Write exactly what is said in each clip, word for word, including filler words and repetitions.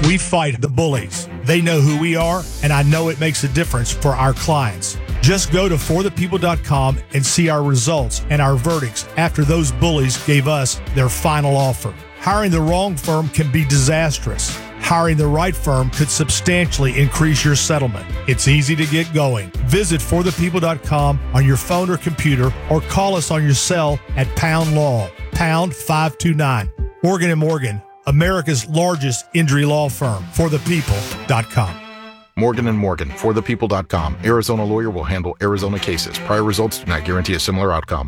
We fight the bullies. They know who we are, and I know it makes a difference for our clients. Just go to for the people dot com and see our results and our verdicts after those bullies gave us their final offer. Hiring the wrong firm can be disastrous. Hiring the right firm could substantially increase your settlement. It's easy to get going. Visit for the people dot com on your phone or computer, or call us on your cell at pound law, pound five two nine. Morgan and Morgan, America's largest injury law firm. for the people dot com. Morgan and Morgan, for the people dot com. Arizona lawyer will handle Arizona cases. Prior results do not guarantee a similar outcome.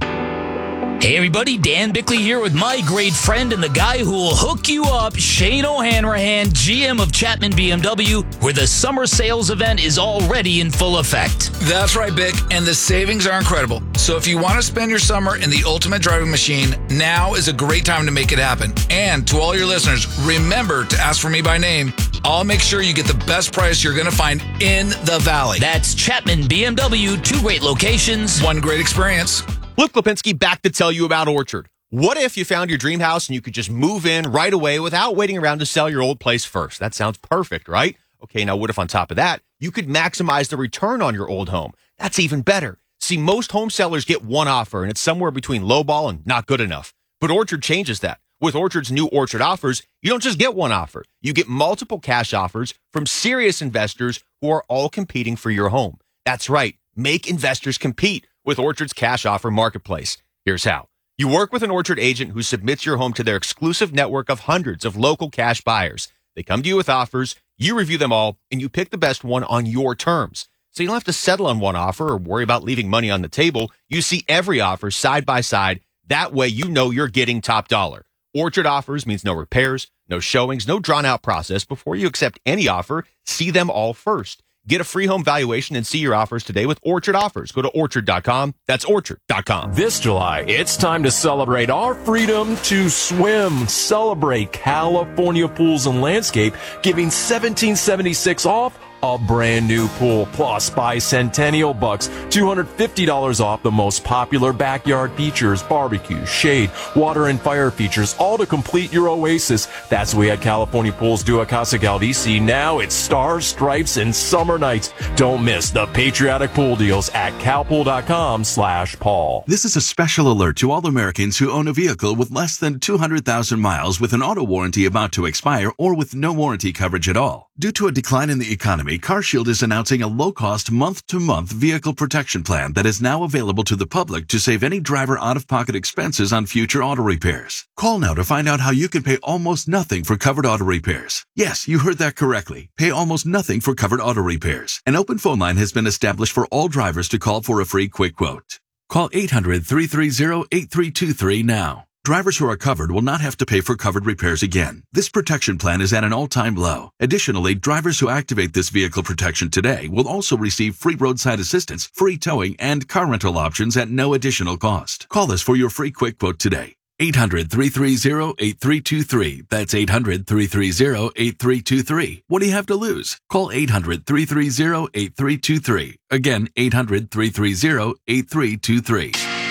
Hey everybody, Dan Bickley here with my great friend and the guy who will hook you up, Shane O'Hanrahan, G M of Chapman B M W, where the summer sales event is already in full effect. That's right, Bick, and the savings are incredible. So if you want to spend your summer in the ultimate driving machine, now is a great time to make it happen. And to all your listeners, remember to ask for me by name. I'll make sure you get the best price you're going to find in the Valley. That's Chapman B M W, two great locations, one great experience. Luke Lipinski back to tell you about Orchard. What if you found your dream house and you could just move in right away without waiting around to sell your old place first? That sounds perfect, right? Okay, now what if on top of that, you could maximize the return on your old home? That's even better. See, most home sellers get one offer, and it's somewhere between lowball and not good enough. But Orchard changes that. With Orchard's new Orchard offers, you don't just get one offer. You get multiple cash offers from serious investors who are all competing for your home. That's right. Make investors compete with Orchard's cash offer marketplace. Here's how. You work with an Orchard agent who submits your home to their exclusive network of hundreds of local cash buyers. They come to you with offers, you review them all, and you pick the best one on your terms. So you don't have to settle on one offer or worry about leaving money on the table. You see every offer side by side. That way you know you're getting top dollar. Orchard offers means no repairs, no showings, no drawn-out process. Before you accept any offer, see them all first. Get a free home valuation and see your offers today with Orchard Offers. Go to orchard dot com. That's orchard dot com. This July, it's time to celebrate our freedom to swim. Celebrate California Pools and Landscape, giving seventeen seventy-six off a brand new pool, plus bicentennial bucks, two hundred fifty dollars off the most popular backyard features, barbecue, shade, water, and fire features, all to complete your oasis. That's what we at California Pools do at Casa Galdici. Now it's stars, stripes, and summer nights. Don't miss the patriotic pool deals at calpool dot com slash Paul. This is a special alert to all Americans who own a vehicle with less than two hundred thousand miles with an auto warranty about to expire or with no warranty coverage at all. Due to a decline in the economy, CarShield is announcing a low-cost month-to-month vehicle protection plan that is now available to the public to save any driver out-of-pocket expenses on future auto repairs. Call now to find out how you can pay almost nothing for covered auto repairs. Yes, you heard that correctly. Pay almost nothing for covered auto repairs. An open phone line has been established for all drivers to call for a free quick quote. Call eight hundred, three three zero, eight three two three now. Drivers who are covered will not have to pay for covered repairs again. This protection plan is at an all-time low. Additionally, drivers who activate this vehicle protection today will also receive free roadside assistance, free towing, and car rental options at no additional cost. Call us for your free quick quote today. eight hundred, three three zero, eight three two three. That's eight hundred, three three zero, eight three two three. What do you have to lose? Call eight hundred, three three zero, eight three two three. Again, eight hundred, three three zero, eight three two three.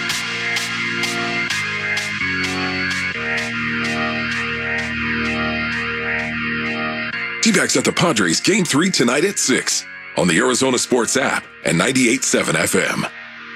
D-backs at the Padres Game three tonight at six on the Arizona Sports app and ninety-eight point seven F M.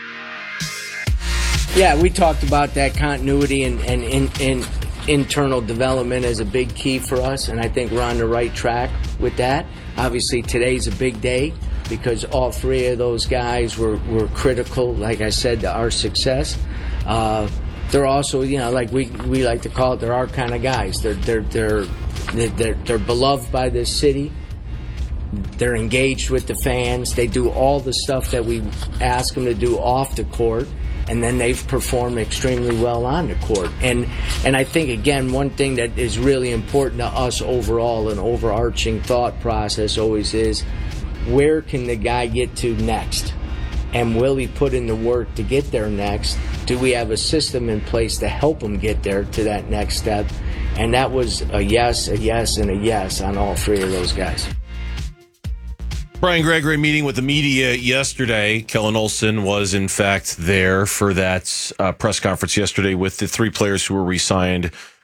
Yeah, we talked about that continuity and, and in, in internal development as a big key for us, and I think we're on the right track with that. Obviously, today's a big day because all three of those guys were, were critical, like I said, to our success. Uh, they're also, you know, like we, we like to call it, they're our kind of guys. They're they're they're they're, they're beloved by this city. They're engaged with the fans. They do all the stuff that we ask them to do off the court, and then they've performed extremely well on the court. And and I think, again, one thing that is really important to us overall, an overarching thought process always is, where can the guy get to next? And will he put in the work to get there next? Do we have a system in place to help him get there to that next step? And that was a yes, a yes, and a yes on all three of those guys. Brian Gregory meeting with the media yesterday. Kellen Olson was, in fact, there for that uh, press conference yesterday with the three players who were re-signed.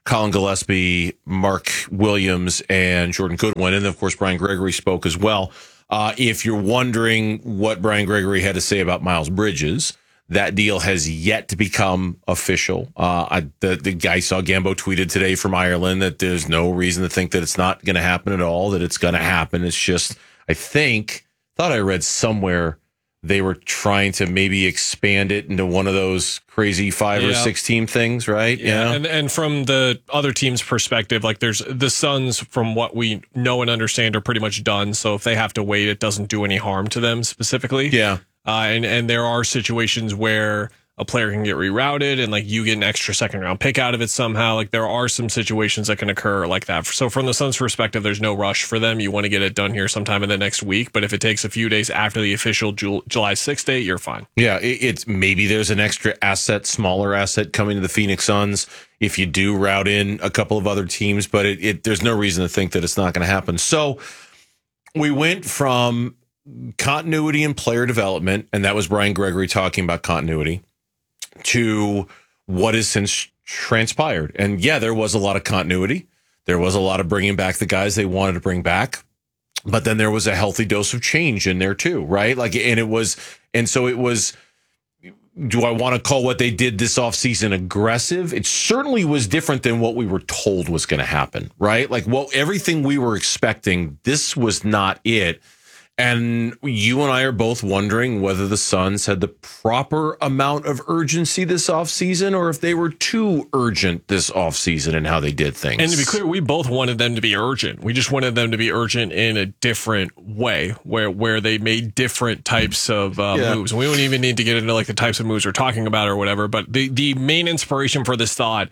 Colin Gillespie, Mark Williams, and Jordan Goodwin. And, of course, Brian Gregory spoke as well. Uh, if you're wondering what Brian Gregory had to say about Miles Bridges, that deal has yet to become official. Uh, I, the, the guy saw Gambo tweeted today from Ireland that there's no reason to think that it's not going to happen at all, that it's going to happen. It's just, I think, thought I read somewhere they were trying to maybe expand it into one of those crazy five yeah. or six team things, right? Yeah. yeah. And and from the other team's perspective, like there's the Suns, from what we know and understand, are pretty much done. So if they have to wait, it doesn't do any harm to them specifically. Yeah. Uh, and, and there are situations where a player can get rerouted and like you get an extra second round pick out of it somehow. Like there are some situations that can occur like that. So from the Suns' perspective, there's no rush for them. You want to get it done here sometime in the next week. But if it takes a few days after the official Ju- July sixth date, you're fine. Yeah, it, it's maybe there's an extra asset, smaller asset coming to the Phoenix Suns if you do route in a couple of other teams. But it, it there's no reason to think that it's not going to happen. So we went from continuity and player development, and that was Brian Gregory talking about continuity, to what has since transpired. And yeah, there was a lot of continuity. There was a lot of bringing back the guys they wanted to bring back. But then there was a healthy dose of change in there too, right? Like, and it was, and so it was, do I want to call what they did this offseason aggressive? It certainly was different than what we were told was going to happen, right? Like, well, everything we were expecting, this was not it. And you and I are both wondering whether the Suns had the proper amount of urgency this offseason or if they were too urgent this offseason in how they did things. And to be clear, we both wanted them to be urgent. We just wanted them to be urgent in a different way where where they made different types of uh, yeah. moves. And we don't even need to get into like the types of moves we're talking about or whatever. But the, the main inspiration for this thought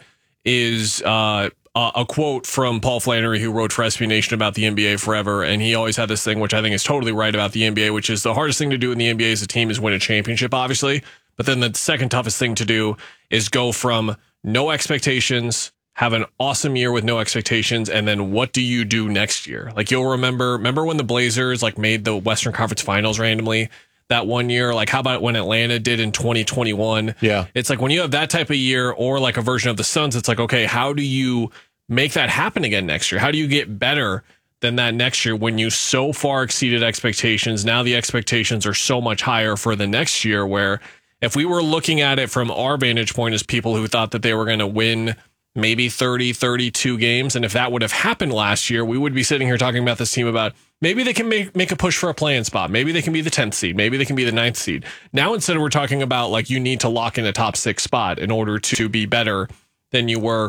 is uh, Uh, a quote from Paul Flannery, who wrote for S B Nation about the N B A forever. And he always had this thing, which I think is totally right about the N B A, which is the hardest thing to do in the N B A as a team is win a championship, obviously. But then the second toughest thing to do is go from no expectations, have an awesome year with no expectations, and then what do you do next year? Like you'll remember, remember when the Blazers like made the Western Conference Finals randomly that one year? Like how about when Atlanta did in twenty twenty-one? Yeah. It's like when you have that type of year or like a version of the Suns, it's like, okay, how do you make that happen again next year? How do you get better than that next year when you so far exceeded expectations? Now the expectations are so much higher for the next year, where if we were looking at it from our vantage point as people who thought that they were going to win maybe thirty, thirty-two games, and if that would have happened last year, we would be sitting here talking about this team about maybe they can make, make a push for a play-in spot. Maybe they can be the tenth seed. Maybe they can be the ninth seed. Now instead we're talking about like you need to lock in a top six spot in order to be better than you were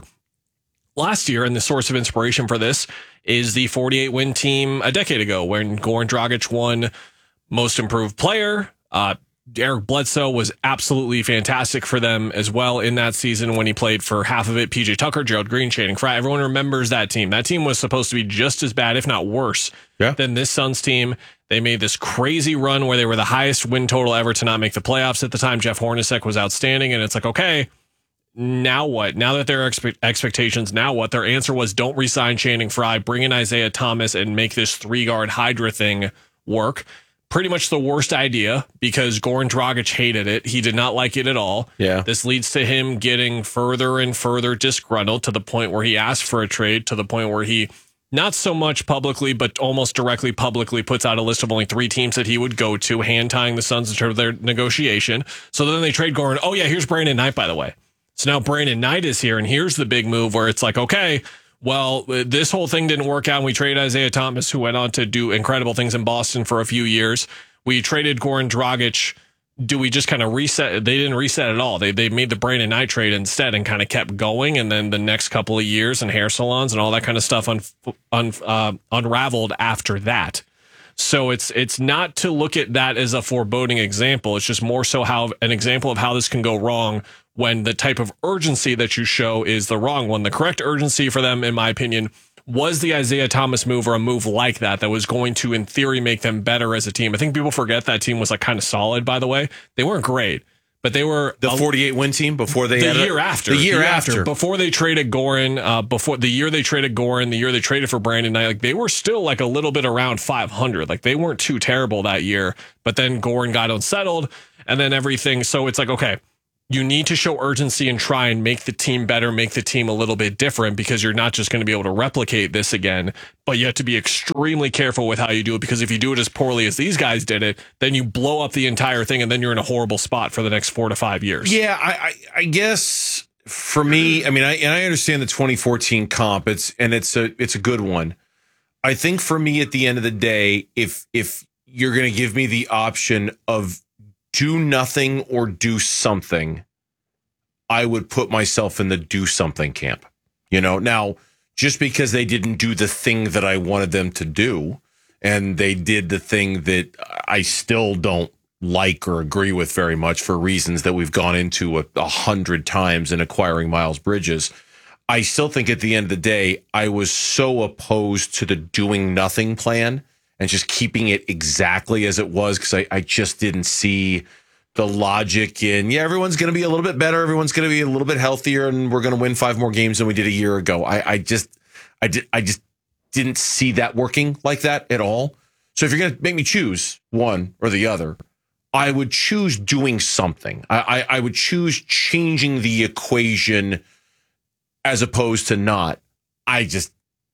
last year. And the source of inspiration for this is the forty-eight win team a decade ago when Goran Dragic won most improved player. Uh, Eric Bledsoe was absolutely fantastic for them as well in that season when he played for half of it. P J Tucker, Gerald Green, Channing Frye. Everyone remembers that team. That team was supposed to be just as bad, if not worse, yeah. than this Suns team. They made this crazy run where they were the highest win total ever to not make the playoffs at the time. Jeff Hornacek was outstanding. And it's like, okay, now what? Now that there are expe- expectations, now what? Their answer was don't re-sign Channing Frye, bring in Isaiah Thomas, and make this three-guard Hydra thing work. Pretty much the worst idea because Goran Dragic hated it. He did not like it at all. Yeah. This leads to him getting further and further disgruntled to the point where he asked for a trade, to the point where he, not so much publicly, but almost directly publicly puts out a list of only three teams that he would go to, hand-tying the Suns in terms of their negotiation. So then they trade Goran. Oh, yeah, here's Brandon Knight, by the way. So now Brandon Knight is here, and here's the big move where it's like, okay, well, this whole thing didn't work out. We traded Isaiah Thomas, who went on to do incredible things in Boston for a few years. We traded Goran Dragic. Do we just kind of reset? They didn't reset at all. They they made the Brandon Knight trade instead and kind of kept going. And then the next couple of years and hair salons and all that kind of stuff un, un, uh, unraveled after that. So it's it's not to look at that as a foreboding example. It's just more so how an example of how this can go wrong when the type of urgency that you show is the wrong one. The correct urgency for them, in my opinion, was the Isaiah Thomas move, or a move like that that was going to, in theory, make them better as a team. I think people forget that team was like kind of solid, by the way. They weren't great, but they were the forty-eight win team before they the had year a, after the year, year after. after before they traded Goran, uh, before the year they traded Goran, the year they traded for Brandon Knight, like they were still like a little bit around five hundred. Like they weren't too terrible that year, but then Goran got unsettled and then everything. So it's like, okay, you need to show urgency and try and make the team better, make the team a little bit different, because you're not just going to be able to replicate this again, but you have to be extremely careful with how you do it, because if you do it as poorly as these guys did it, then you blow up the entire thing and then you're in a horrible spot for the next four to five years. Yeah, I, I, I guess for me, I mean, I, and I understand the twenty fourteen comp, it's, and it's a, it's a good one. I think for me at the end of the day, if, if you're going to give me the option of do nothing or do something, I would put myself in the do something camp. You know, now, just because they didn't do the thing that I wanted them to do, and they did the thing that I still don't like or agree with very much for reasons that we've gone into a, a hundred times in acquiring Miles Bridges, I still think at the end of the day, I was so opposed to the doing nothing plan and just keeping it exactly as it was, because I, I just didn't see the logic in, yeah, everyone's going to be a little bit better, everyone's going to be a little bit healthier, and we're going to win five more games than we did a year ago. I, I just, I did, I just didn't see that working like that at all. So if you're going to make me choose one or the other, I would choose doing something. I, I, I would choose changing the equation as opposed to not. I just,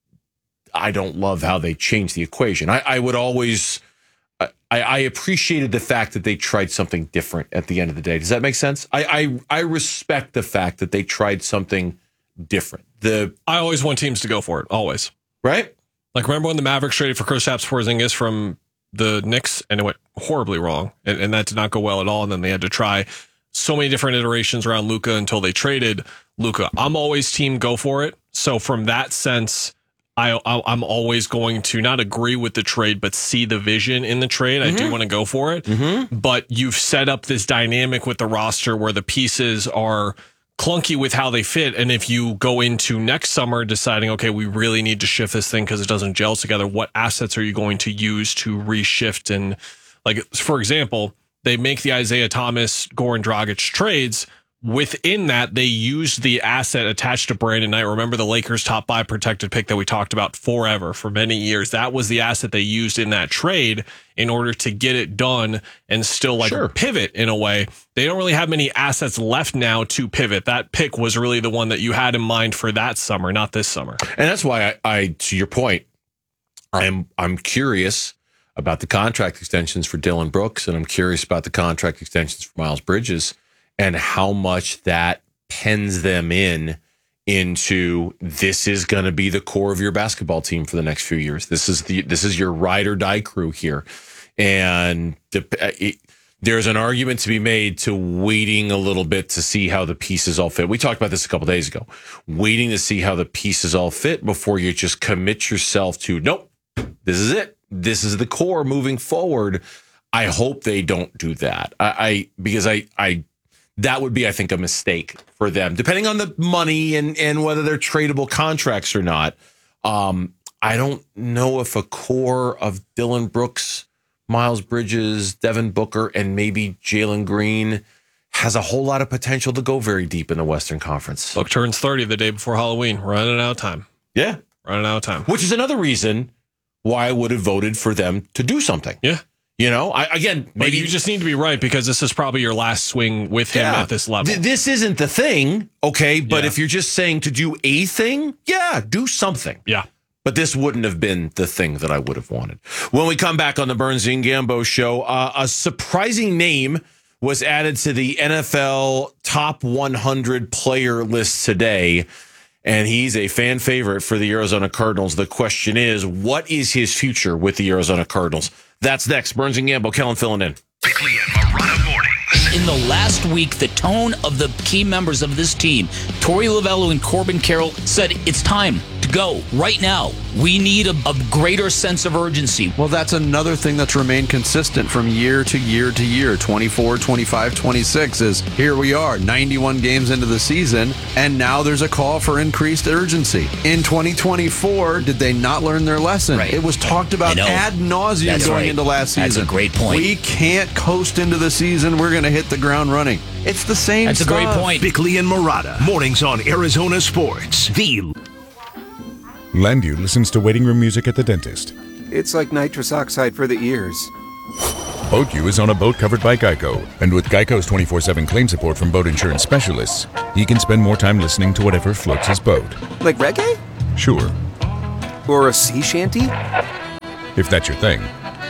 I don't love how they changed the equation. I, I would always, I, I appreciated the fact that they tried something different at the end of the day. Does that make sense? I, I, I respect the fact that they tried something different. The I always want teams to go for it, always. Right? Like, remember when the Mavericks traded for Kristaps Porzingis from the Knicks, and it went horribly wrong, and, and that did not go well at all, and then they had to try so many different iterations around Luka until they traded Luka. I'm always team go for it. So from that sense, I, I, I'm always going to not agree with the trade, but see the vision in the trade. Mm-hmm. I do want to go for it. Mm-hmm. But you've set up this dynamic with the roster where the pieces are clunky with how they fit. And if you go into next summer deciding, okay, we really need to shift this thing because it doesn't gel together, what assets are you going to use to reshift? And, like, for example, they make the Isaiah Thomas, Goran Dragic trades. Within that, they used the asset attached to Brandon Knight. Remember the Lakers' top five protected pick that we talked about forever, for many years? That was the asset they used in that trade in order to get it done and still, like, sure, pivot in a way. They don't really have many assets left now to pivot. That pick was really the one that you had in mind for that summer, not this summer. And that's why I, I to your point, I'm I'm curious about the contract extensions for Dylan Brooks, and I'm curious about the contract extensions for Miles Bridges, and how much that pens them in into this is going to be the core of your basketball team for the next few years. This is the this is your ride or die crew here, and the, it, there's an argument to be made to waiting a little bit to see how the pieces all fit. We talked about this a couple days ago. Waiting to see how the pieces all fit before you just commit yourself to, nope, this is it. This is the core moving forward. I hope they don't do that. I, I because I I. That would be, I think, a mistake for them, depending on the money and, and whether they're tradable contracts or not. Um, I don't know if a core of Dylan Brooks, Miles Bridges, Devin Booker, and maybe Jalen Green has a whole lot of potential to go very deep in the Western Conference. Book turns thirty the day before Halloween. Running out of time. Yeah. Running out of time. Which is another reason why I would have voted for them to do something. Yeah. You know, I, again, maybe but you just need to be right, because this is probably your last swing with him yeah, at this level. Th- this isn't the thing, okay? But yeah. if you're just saying to do a thing, yeah, do something. Yeah. But this wouldn't have been the thing that I would have wanted. When we come back on the Burns and Gambo show, uh, a surprising name was added to the N F L top one hundred player list today, and he's a fan favorite for the Arizona Cardinals. The question is, what is his future with the Arizona Cardinals? That's next. Burns and Gambo, Kellen filling in. Bickley and Morana mornings. In the last week, the tone of the key members of this team, Torey Lovello and Corbin Carroll, said it's time to go right now. We need a, a greater sense of urgency. Well, that's another thing that's remained consistent from year to year to year. twenty-four, twenty-five, twenty-six is here we are, ninety-one games into the season, and now there's a call for increased urgency. In twenty twenty-four, did they not learn their lesson? Right. It was talked about ad nauseum That's going right. into last season. That's a great point. We can't coast into the season. We're going to hit the ground running. It's the same That's stuff. a great point. Bickley and Morana mornings on Arizona Sports. The Lendu listens to waiting room music at the dentist. It's like nitrous oxide for the ears. BoatU is on a boat covered by Geico, and with Geico's twenty-four seven claim support from boat insurance specialists, he can spend more time listening to whatever floats his boat. Like reggae? Sure. Or a sea shanty? If that's your thing.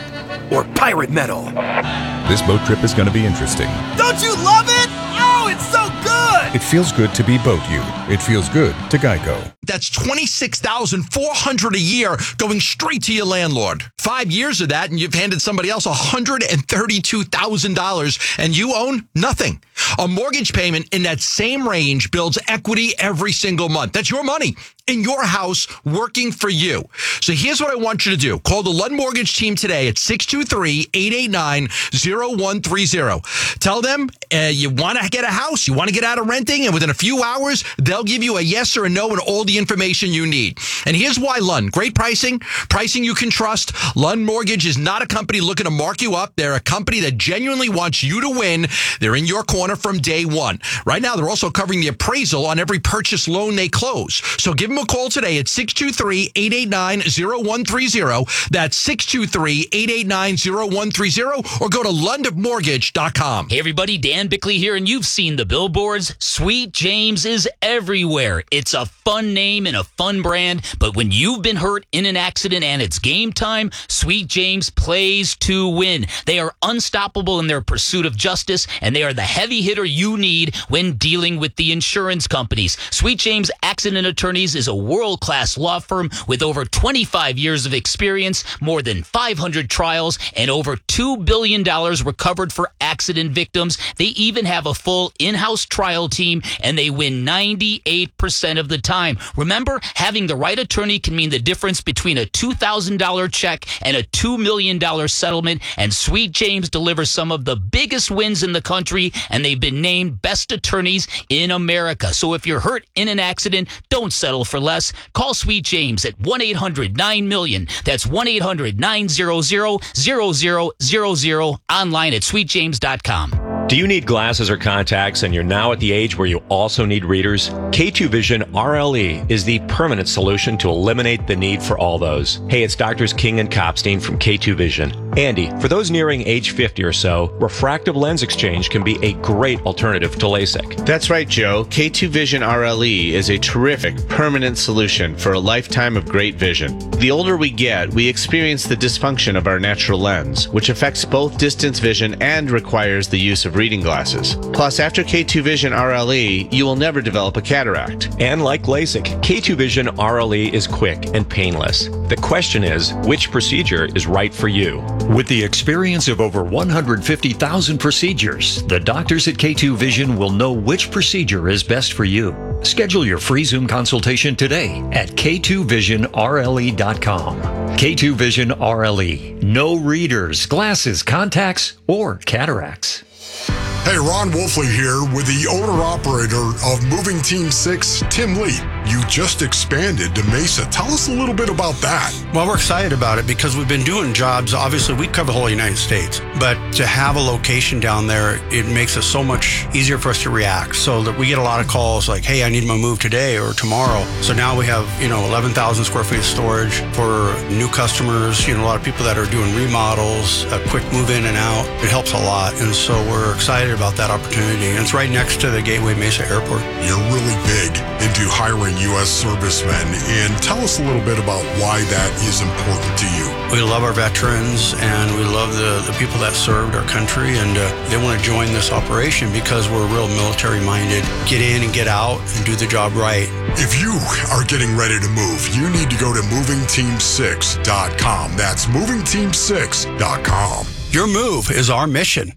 Or pirate metal? This boat trip is going to be interesting. Don't you love it? Oh, it's so good! It feels good to be BoatU. It feels good to Geico. That's twenty-six thousand four hundred dollars a year going straight to your landlord. Five years of that, and you've handed somebody else one hundred thirty-two thousand dollars, and you own nothing. A mortgage payment in that same range builds equity every single month. That's your money in your house working for you. So here's what I want you to do. Call the Lund Mortgage team today at six two three, eight eight nine, zero one three zero. Tell them uh, you want to get a house, you want to get out of renting, and within a few hours, they'll give you a yes or a no and all the information you need. And here's why Lund. Great pricing, pricing you can trust. Lund Mortgage is not a company looking to mark you up. They're a company that genuinely wants you to win. They're in your corner from day one. Right now, they're also covering the appraisal on every purchase loan they close. So give them a call today at six two three, eight eight nine, zero one three zero. That's six two three, eight eight nine, zero one three zero, or go to lund mortgage dot com. Hey everybody, Dan Bickley here, and you've seen the billboards. Sweet James is everywhere. It's a fun name and a fun brand, but when you've been hurt in an accident and it's game time, Sweet James plays to win. They are unstoppable in their pursuit of justice, and they are the heavy hitter you need when dealing with the insurance companies. Sweet James Accident Attorneys is a world-class law firm with over twenty-five years of experience, more than five hundred trials, and over two billion dollars recovered for accident victims. They even have a full in-house trial team, and they win ninety-eight percent of the time. Remember, having the right attorney can mean the difference between a two thousand dollars check and a two million dollars settlement, and Sweet James delivers some of the biggest wins in the country, and they've been named best attorneys in America. So if you're hurt in an accident, don't settle for less. Call Sweet James at one eight hundred nine million. That's one eight hundred nine hundred, zero zero zero zero, online at sweet james dot com. Do you need glasses or contacts and you're now at the age where you also need readers? K two Vision R L E is the permanent solution to eliminate the need for all those. Hey, it's Doctors King and Kopstein from K two Vision. Andy, for those nearing age fifty or so, refractive lens exchange can be a great alternative to LASIK. That's right, Joe. K two Vision R L E is a terrific permanent solution for a lifetime of great vision. The older we get, we experience the dysfunction of our natural lens, which affects both distance vision and requires the use of reading glasses. Plus, after K two Vision R L E, you will never develop a cataract. And like LASIK, K two Vision R L E is quick and painless. The question is, which procedure is right for you? With the experience of over one hundred fifty thousand procedures, the doctors at K two Vision will know which procedure is best for you. Schedule your free Zoom consultation today at K two vision R L E dot com. K two Vision R L E. No readers, glasses, contacts, or cataracts. Hey, Ron Wolfley here with the owner-operator of Moving Team six, Tim Lee. You just expanded to Mesa. Tell us a little bit about that. Well, we're excited about it because we've been doing jobs. Obviously, we cover the whole United States. But to have a location down there, it makes it so much easier for us to react. So that we get a lot of calls like, hey, I need my move today or tomorrow. So now we have, you know, eleven thousand square feet of storage for new customers, you know, a lot of people that are doing remodels, a quick move in and out. It helps a lot. And so we're excited about that opportunity. And it's right next to the Gateway Mesa Airport. You're really big into hiring U S servicemen, and tell us a little bit about why that is important to you. We love our veterans, and we love the, the people that served our country, and uh, they want to join this operation because we're real military-minded. Get in and get out and do the job right. If you are getting ready to move, you need to go to moving team six dot com. That's moving team six dot com. Your move is our mission.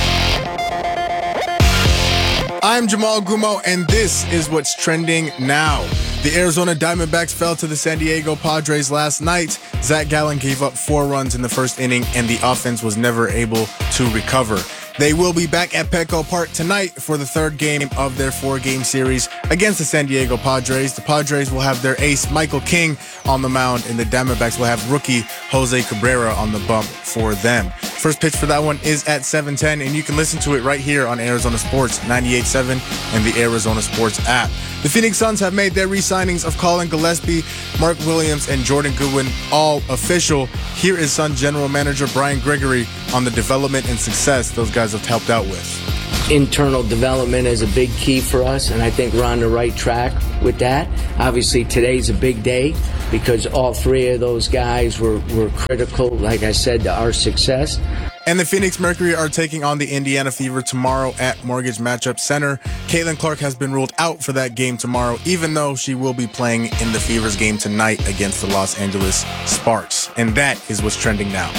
I'm Jamal Gumo, and this is what's trending now. The Arizona Diamondbacks fell to the San Diego Padres last night. Zach Gallen gave up four runs in the first inning, and the offense was never able to recover. They will be back at Petco Park tonight for the third game of their four-game series against the San Diego Padres. The Padres will have their ace, Michael King, on the mound, and the Diamondbacks will have rookie Jose Cabrera on the bump for them. For First pitch for that one is at seven ten, and you can listen to it right here on Arizona Sports ninety-eight point seven and the Arizona Sports app. The Phoenix Suns have made their re-signings of Colin Gillespie, Mark Williams, and Jordan Goodwin all official. Here is Suns General Manager Brian Gregory on the development and success those guys have helped out with. Internal development is a big key for us, and I think we're on the right track with that. Obviously, today's a big day because all three of those guys were, were critical, like I said, to our success. And the Phoenix Mercury are taking on the Indiana Fever tomorrow at Mortgage Matchup Center. Caitlin Clark has been ruled out for that game tomorrow, even though she will be playing in the Fever's game tonight against the Los Angeles Sparks. And that is what's trending now.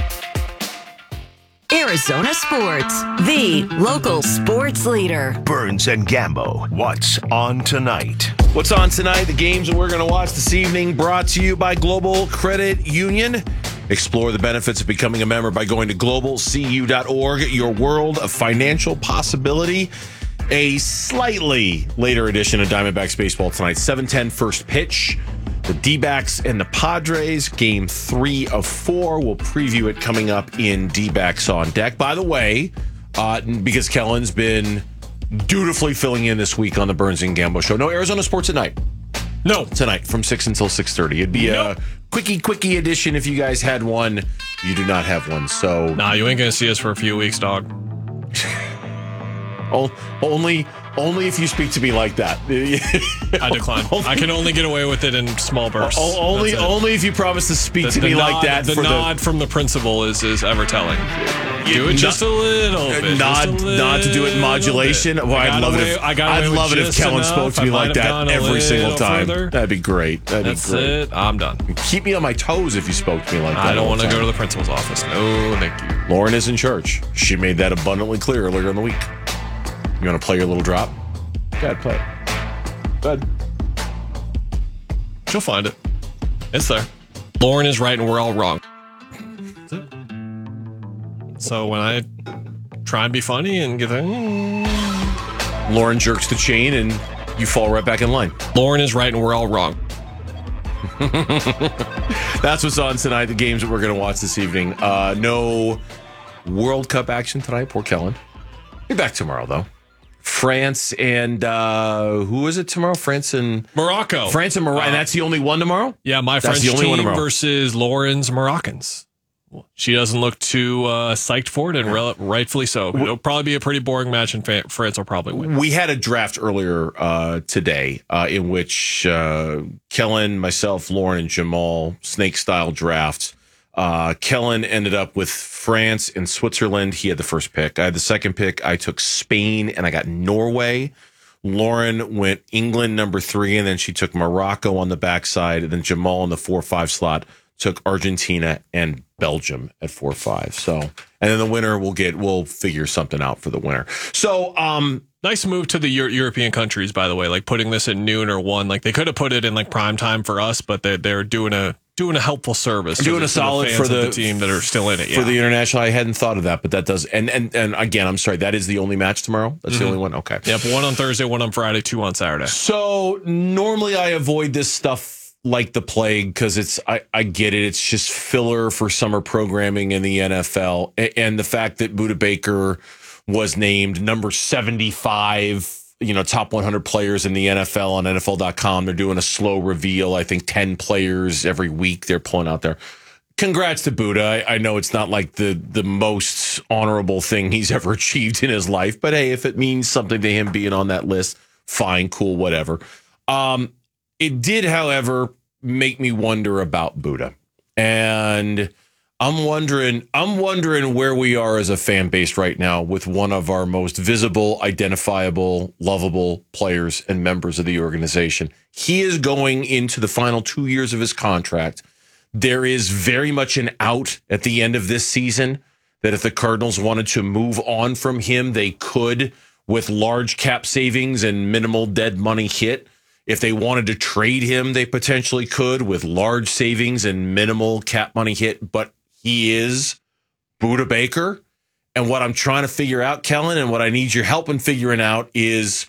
Arizona Sports, the local sports leader. Burns and Gambo, what's on tonight? What's on tonight? The games that we're going to watch this evening brought to you by Global Credit Union. Explore the benefits of becoming a member by going to global c u dot org, your world of financial possibility. A slightly later edition of Diamondbacks baseball tonight, seven ten first pitch. The D-backs and the Padres, game three of four. We'll preview it coming up in D-backs on deck. By the way, uh, because Kellen's been dutifully filling in this week on the Burns and Gambo show. No Arizona Sports at night. No. Tonight from six until six thirty. It'd be nope. a quickie, quickie edition if you guys had one. You do not have one, so... Nah, you ain't going to see us for a few weeks, dog. only... Only if you speak to me like that. I decline. Only, I can only get away with it in small bursts. Only, only if you promise to speak the, to the me nod, like that. The for nod the, from the principal is is ever telling. Do it just a little bit. Nod, a little nod to do it in modulation. Well, I'd love away, it if I I'd love it if Kellen enough. spoke to me like that every single time. Further. That'd be great. That'd That's be great. it. I'm done. Keep me on my toes if you spoke to me like that. I don't want to go to the principal's office. No, thank you. Lauren is in church. She made that abundantly clear earlier in the week. You want to play your little drop? Go ahead, play it. Good. She'll find it. It's there. Lauren is right and we're all wrong. That's it. So when I try and be funny and get there, Lauren jerks the chain and you fall right back in line. Lauren is right and we're all wrong. That's what's on tonight. The games that we're going to watch this evening. Uh, no World Cup action tonight. Poor Kellen. Be back tomorrow though. France and uh, who is it tomorrow? France and Morocco. France and Morocco. Uh, and that's the only one tomorrow? Yeah, my that's French the only team one versus Lauren's Moroccans. She doesn't look too uh, psyched for it, and re- rightfully so. It'll probably be a pretty boring match, and France will probably win. We had a draft earlier uh, today uh, in which uh, Kellen, myself, Lauren, and Jamal, snake-style draft. Uh, Kellen ended up with France and Switzerland. He had the first pick. I had the second pick. I took Spain and I got Norway. Lauren went England number three, and then she took Morocco on the backside. And then Jamal in the four five slot took Argentina and Belgium at four five. So, and then the winner will get, we'll figure something out for the winner. So, um, nice move to the Euro- European countries, by the way, like putting this at noon or one. Like they could have put it in like prime time for us, but they, they're doing a, doing a helpful service, doing the, a solid the for the, the team that are still in it. For yeah. the international, I hadn't thought of that, but that does. And and and again, I'm sorry, that is the only match tomorrow. That's mm-hmm. the only one. Okay. Yep. One on Thursday, one on Friday, two on Saturday. So normally I avoid this stuff like the plague because it's I I get it. It's just filler for summer programming in the N F L, and the fact that Budda Baker was named number seventy-five. You know, top one hundred players in the N F L on N F L dot com. They're doing a slow reveal. I think ten players every week they're pulling out there. Congrats to Budda. I, I know it's not like the the most honorable thing he's ever achieved in his life, but hey, if it means something to him being on that list, fine, cool, whatever. Um, it did, however, make me wonder about Budda. And I'm wondering, I'm wondering where we are as a fan base right now with one of our most visible, identifiable, lovable players and members of the organization. He is going into the final two years of his contract. There is very much an out at the end of this season that if the Cardinals wanted to move on from him, they could with large cap savings and minimal dead money hit. If they wanted to trade him, they potentially could with large savings and minimal cap money hit. But he is Budda Baker. And what I'm trying to figure out, Kellen, and what I need your help in figuring out is,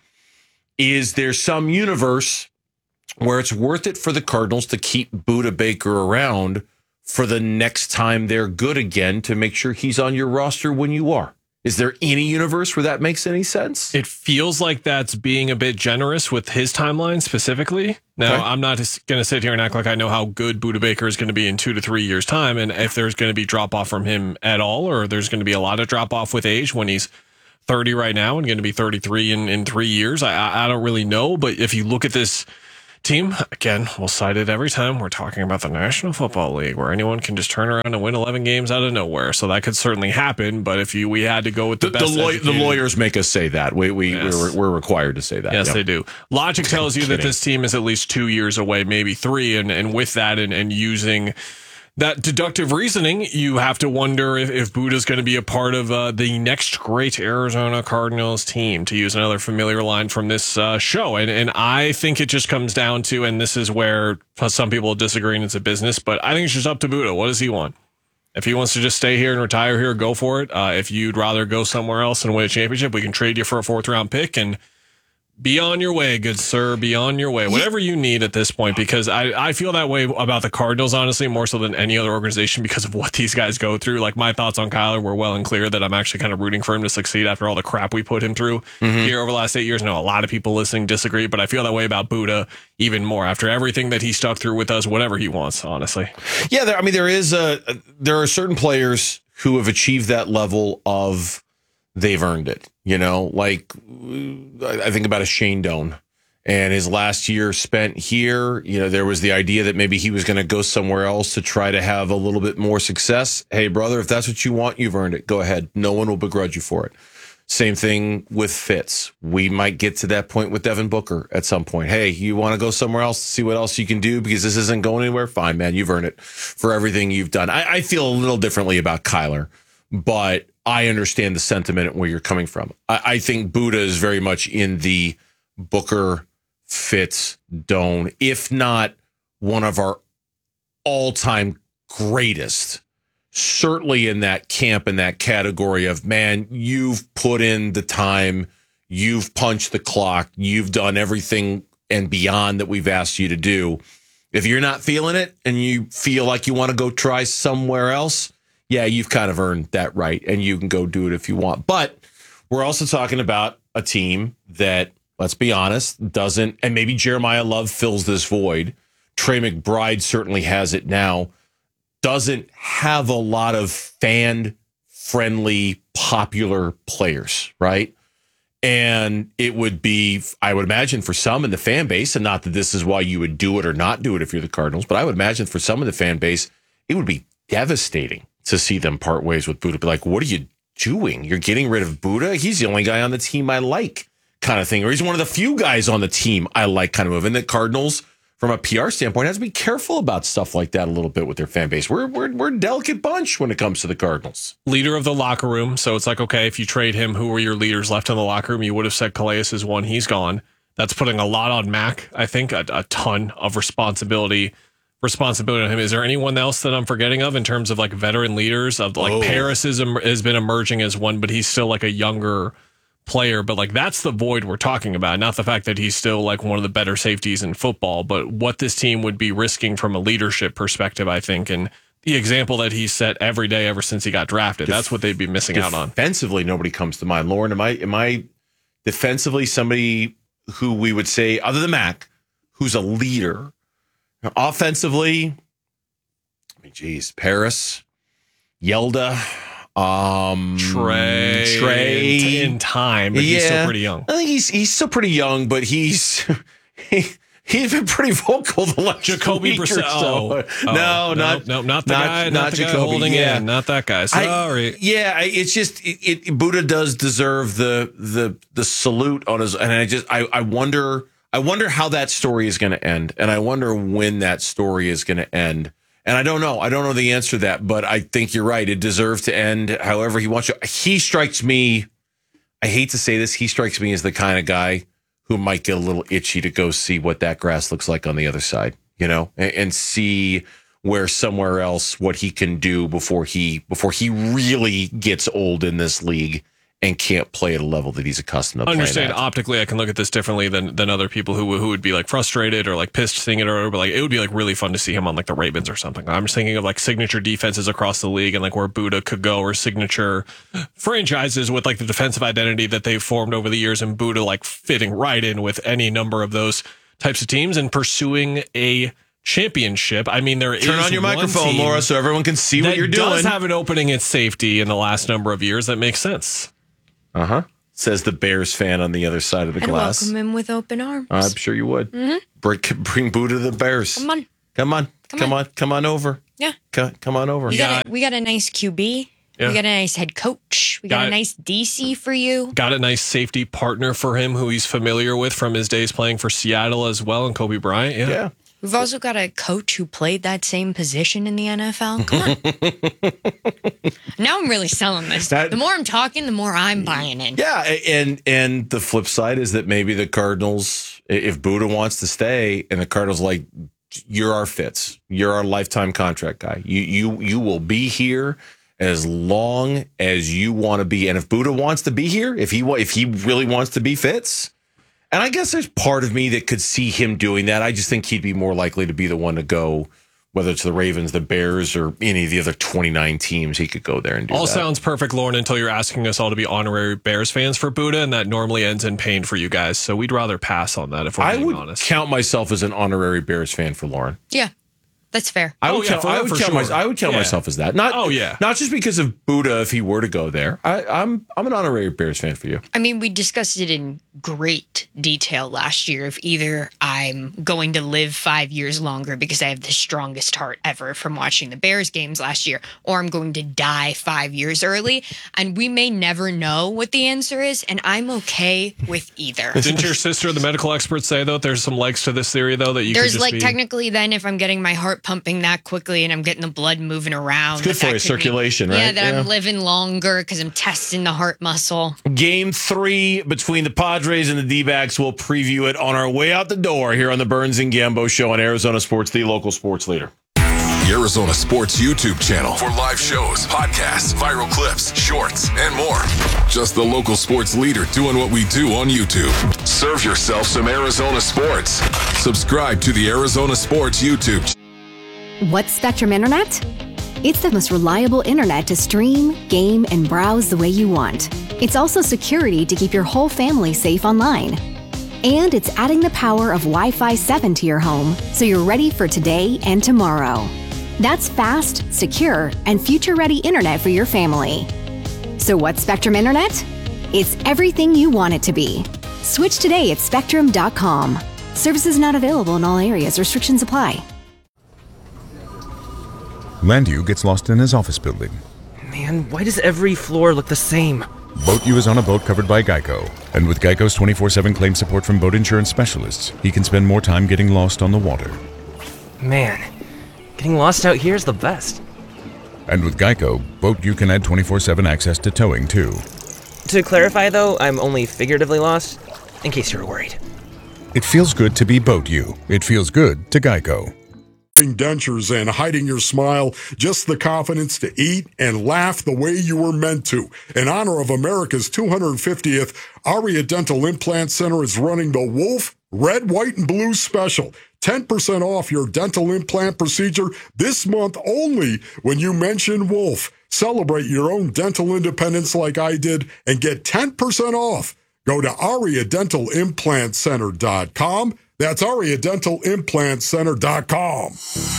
is there some universe where it's worth it for the Cardinals to keep Budda Baker around for the next time they're good again to make sure he's on your roster when you are. Is there any universe where that makes any sense? It feels like that's being a bit generous with his timeline specifically. Now, okay. I'm not going to sit here and act like I know how good Budda Baker is going to be in two to three years' time, and if there's going to be drop-off from him at all, or there's going to be a lot of drop-off with age when he's thirty right now and going to be thirty-three in, in three years. I, I don't really know, but if you look at this team, again, we'll cite it every time we're talking about the National Football League, where anyone can just turn around and win eleven games out of nowhere. So that could certainly happen. But if you we had to go with the, the best, the, law- the lawyers make us say that. We we yes. we're, we're required to say that. Yes, yep. they do. Logic tells you that this team is at least two years away, maybe three, and and with that, and, and using that deductive reasoning, you have to wonder if, if Budda's going to be a part of uh, the next great Arizona Cardinals team, to use another familiar line from this uh, show. And and I think it just comes down to, and this is where some people disagree and it's a business, but I think it's just up to Budda. What does he want? If he wants to just stay here and retire here, go for it. Uh, if you'd rather go somewhere else and win a championship, we can trade you for a fourth round pick and be on your way, good sir. Be on your way. Whatever you need at this point, because I, I feel that way about the Cardinals, honestly, more so than any other organization because of what these guys go through. Like, my thoughts on Kyler were well and clear that I'm actually kind of rooting for him to succeed after all the crap we put him through mm-hmm. here over the last eight years. I know a lot of people listening disagree, but I feel that way about Budda even more after everything that he stuck through with us, whatever he wants, honestly. Yeah, there, I mean, there is a, there are certain players who have achieved that level of they've earned it. You know, like I think about a Shane Doan and his last year spent here. You know, there was the idea that maybe he was going to go somewhere else to try to have a little bit more success. Hey, brother, if that's what you want, you've earned it. Go ahead. No one will begrudge you for it. Same thing with Fitz. We might get to that point with Devin Booker at some point. Hey, you want to go somewhere else to see what else you can do because this isn't going anywhere? Fine, man. You've earned it for everything you've done. I, I feel a little differently about Kyler, but I understand the sentiment and where you're coming from. I, I think Budda is very much in the Booker, Fitz, Doan, if not one of our all-time greatest. Certainly in that camp, in that category of, man, you've put in the time, you've punched the clock, you've done everything and beyond that we've asked you to do. If you're not feeling it and you feel like you want to go try somewhere else, yeah, you've kind of earned that right, and you can go do it if you want. But we're also talking about a team that, let's be honest, doesn't, and maybe Jeremiah Love fills this void. Trey McBride certainly has it now. Doesn't have a lot of fan-friendly, popular players, right? And it would be, I would imagine, for some in the fan base, and not that this is why you would do it or not do it if you're the Cardinals, but I would imagine for some of the fan base, it would be devastating to see them part ways with Budda. Be like, what are you doing? You're getting rid of Budda? He's the only guy on the team I like, kind of thing. Or he's one of the few guys on the team I like, kind of move. And the Cardinals, from a P R standpoint, has to be careful about stuff like that a little bit with their fan base. We're we're we're a delicate bunch when it comes to the Cardinals. Leader of the locker room. So it's like, okay, if you trade him, who are your leaders left in the locker room? You would have said Calais is one. He's gone. That's putting a lot on Mac, I think, a, a ton of responsibility. responsibility on him. Is there anyone else that I'm forgetting of in terms of like veteran leaders of like oh. Paris is, has been emerging as one, but he's still like a younger player. But like, that's the void we're talking about. Not the fact that he's still like one of the better safeties in football, but what this team would be risking from a leadership perspective, I think. And the example that he's set every day ever since he got drafted, Def- that's what they'd be missing out on. Defensively, nobody comes to mind. Lauren, am I, am I defensively somebody who we would say, other than Mac, who's a leader? Offensively, I mean, geez, Paris, Yelda, um, Trey, Trey in time, but yeah, he's still pretty young. I think he's he's still pretty young, but he's he, he's been pretty vocal the last Jacoby week or Brissett. so. Oh, no, no, not no, not the not, guy, not, not the Jacoby, guy holding yeah. in, not that guy. Sorry. I, yeah, it's just it, it. Budda does deserve the the the salute on his, and I just I I wonder. I wonder how that story is going to end, and I wonder when that story is going to end. And I don't know. I don't know the answer to that, but I think you're right. It deserves to end however he wants to. He strikes me, I hate to say this, he strikes me as the kind of guy who might get a little itchy to go see what that grass looks like on the other side, you know, and, and see where somewhere else what he can do before he before he really gets old in this league and can't play at a level that he's accustomed to playing Understand at. optically, I can look at this differently than than other people who who would be like frustrated or like pissed seeing it or whatever. But like it would be like really fun to see him on like the Ravens or something. I'm just thinking of like signature defenses across the league and like where Buddha could go, or signature franchises with like the defensive identity that they've formed over the years, and Buddha like fitting right in with any number of those types of teams and pursuing a championship. I mean, there is Turn on your one microphone, team Laura, so everyone can see what that you're doing. does have an opening at safety in the last number of years. That makes sense. Uh huh. Says the Bears fan on the other side of the I'd glass. welcome him with open arms. I'm sure you would. Mhm. Bring, bring Buddha to the Bears. Come on. Come on. Come Come, on. on. Come on over. Yeah. Come, come on over. We got, a, we got a nice Q B. Yeah. We got a nice head coach. We got, Got a it. nice D C for you. Got a nice safety partner for him who he's familiar with from his days playing for Seattle as well, and Kobe Bryant. Yeah. yeah. We've also got a coach who played that same position in the N F L. Come on. Now I'm really selling this. That- the more I'm talking, the more I'm buying in. Yeah, and and the flip side is that maybe the Cardinals, if Buddha wants to stay, and the Cardinals like, you're our Fitz, you're our lifetime contract guy. You you you will be here as long as you want to be, and if Buddha wants to be here, if he wa- if he really wants to be Fitz. And I guess there's part of me that could see him doing that. I just think he'd be more likely to be the one to go, whether it's the Ravens, the Bears, or any of the other twenty-nine teams. He could go there and do All that. sounds perfect, Lauren, until you're asking us all to be honorary Bears fans for Buddha, and that normally ends in pain for you guys. So we'd rather pass on that if we're I being would honest. count myself as an honorary Bears fan for Lauren. Yeah, that's fair. I Oh, would yeah, count, for- I would for count, sure. my, I would count Yeah. myself as that. Not, Oh, yeah. Not just because of Buddha if he were to go there. I, I'm I'm an honorary Bears fan for you. I mean, we discussed it in great detail last year. If either I'm going to live five years longer because I have the strongest heart ever from watching the Bears games last year, or I'm going to die five years early. And we may never know what the answer is, and I'm okay with either. Didn't your sister, the medical experts, say, though, there's some legs to this theory, though, that you There's could just like be... technically then if I'm getting my heart pumping that quickly and I'm getting the blood moving around. It's good that for that your could mean- circulation, Yeah, right? that Yeah. I'm living longer because I'm testing the heart muscle. Game three between the Padres and the D-backs. We'll preview it on our way out the door here on the Burns and Gambo Show on Arizona Sports, the local sports leader. The Arizona Sports YouTube channel for live shows, podcasts, viral clips, shorts, and more. Just the local sports leader doing what we do on YouTube. Serve yourself some Arizona sports. Subscribe to the Arizona Sports YouTube channel. What's Spectrum Internet? It's the most reliable internet to stream, game, and browse the way you want. It's also security to keep your whole family safe online. And it's adding the power of Wi-Fi seven to your home so you're ready for today and tomorrow. That's fast, secure, and future-ready internet for your family. So what's Spectrum Internet? It's everything you want it to be. Switch today at spectrum dot com. Services not available in all areas. Restrictions apply. Landu gets lost in his office building. Man, why does every floor look the same? BoatU is on a boat covered by Geico. And with Geico's twenty-four seven claim support from boat insurance specialists, he can spend more time getting lost on the water. Man, getting lost out here is the best. And with Geico, BoatU can add twenty-four seven access to towing, too. To clarify, though, I'm only figuratively lost, in case you're worried. It feels good to be BoatU. It feels good to Geico. Dentures and hiding your smile, just the confidence to eat and laugh the way you were meant to. In honor of America's two hundred fiftieth, Aria Dental Implant Center is running the Wolf Red, White, and Blue Special. ten percent off your dental implant procedure this month only when you mention Wolf. Celebrate your own dental independence like I did and get ten percent off. Go to aria dental implant center dot com. That's aria dental implant center dot com.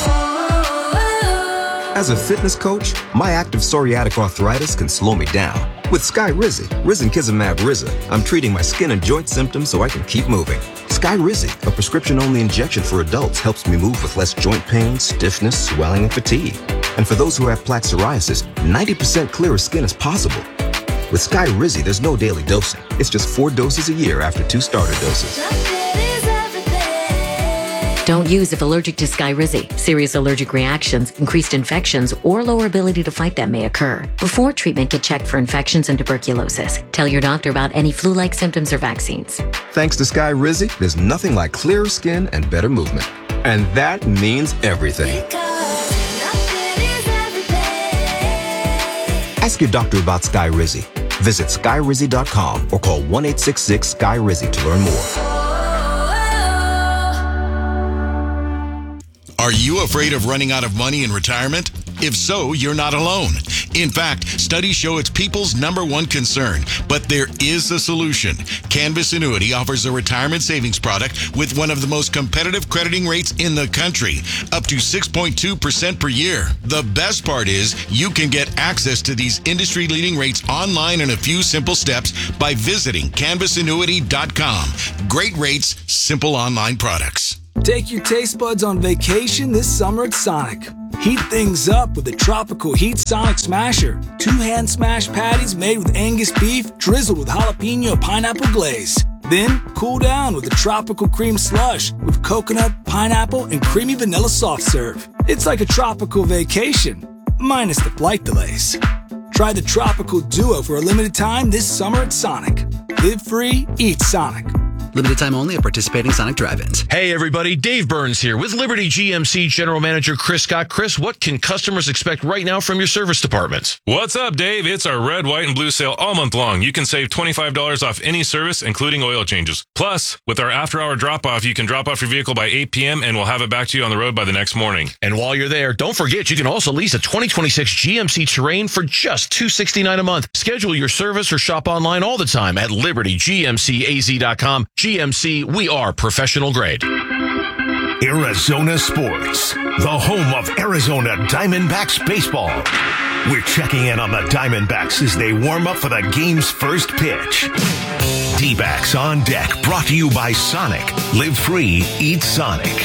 As a fitness coach, my active psoriatic arthritis can slow me down. With Skyrizi, Risankizumab Riza, I'm treating my skin and joint symptoms so I can keep moving. Skyrizi, a prescription-only injection for adults, helps me move with less joint pain, stiffness, swelling, and fatigue. And for those who have plaque psoriasis, ninety percent clearer skin is possible. With Skyrizi, there's no daily dosing. It's just four doses a year after two starter doses. Don't use if allergic to Skyrizi. Serious allergic reactions, increased infections, or lower ability to fight them may occur. Before treatment, get checked for infections and tuberculosis. Tell your doctor about any flu-like symptoms or vaccines. Thanks to Skyrizi, there's nothing like clearer skin and better movement. And that means everything. Ask your doctor about Skyrizi. Visit sky rizzy dot com or call one eight six six sky rizzy to learn more. Are you afraid of running out of money in retirement? If so, you're not alone. In fact, studies show it's people's number one concern, but there is a solution. Canvas Annuity offers a retirement savings product with one of the most competitive crediting rates in the country, up to six point two percent per year. The best part is you can get access to these industry-leading rates online in a few simple steps by visiting canvas annuity dot com. Great rates, simple online products. Take your taste buds on vacation this summer at Sonic. Heat things up with the Tropical Heat Sonic Smasher. Two hand smash patties made with Angus beef, drizzled with jalapeno pineapple glaze. Then cool down with the Tropical Cream Slush with coconut, pineapple, and creamy vanilla soft serve. It's like a tropical vacation, minus the flight delays. Try the Tropical Duo for a limited time this summer at Sonic. Live free, eat Sonic. Limited time only at participating Sonic drive-ins. Hey, everybody. Dave Burns here with Liberty G M C General Manager Chris Scott. Chris, what can customers expect right now from your service departments? What's up, Dave? It's our red, white, and blue sale all month long. You can save twenty-five dollars off any service, including oil changes. Plus, with our after-hour drop-off, you can drop off your vehicle by eight p.m. and we'll have it back to you on the road by the next morning. And while you're there, don't forget you can also lease a twenty twenty-six G M C Terrain for just two hundred sixty-nine dollars a month. Schedule your service or shop online all the time at liberty g m c a z dot com. G M C, we are professional grade. Arizona Sports, the home of Arizona Diamondbacks baseball. We're checking in on the Diamondbacks as they warm up for the game's first pitch. D-backs on deck, brought to you by Sonic. Live free, eat Sonic.